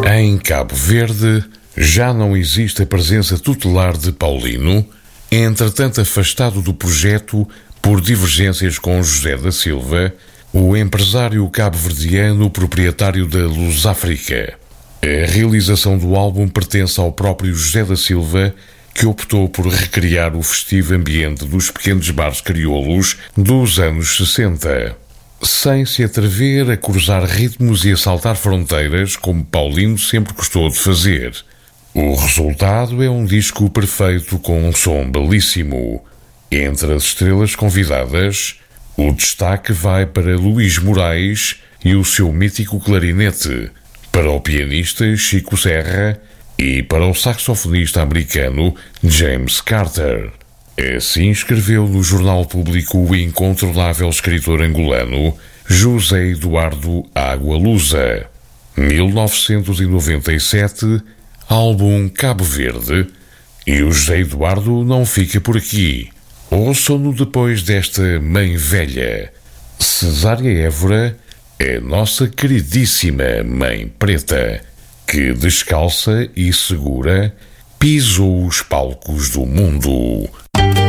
Em Cabo Verde, já não existe a presença tutelar de Paulino, entretanto afastado do projeto por divergências com José da Silva, o empresário cabo-verdiano proprietário da Luz África. A realização do álbum pertence ao próprio José da Silva, que optou por recriar o festivo ambiente dos pequenos bares crioulos dos anos 60, sem se atrever a cruzar ritmos e a saltar fronteiras como Paulino sempre gostou de fazer. O resultado é um disco perfeito com um som belíssimo. Entre as estrelas convidadas, o destaque vai para Luís Moraes e o seu mítico clarinete, para o pianista Chico Serra e para o saxofonista americano James Carter. Assim escreveu no Jornal Público o incontornável escritor angolano José Eduardo Agualusa. 1997, álbum Cabo Verde, e o José Eduardo não fica por aqui. Ouçam-no depois desta Mãe Velha. Cesária Évora é nossa queridíssima Mãe Preta, que descalça e segura pisou os palcos do mundo.